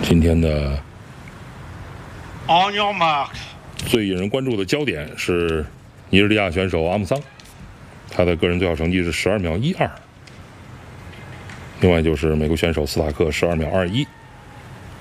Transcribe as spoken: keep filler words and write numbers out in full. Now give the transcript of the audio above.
今天的 On your mark， 最引人关注的焦点是尼日利亚选手阿姆桑，他的个人最好成绩是十二秒一二。另外就是美国选手斯塔克十二秒二一。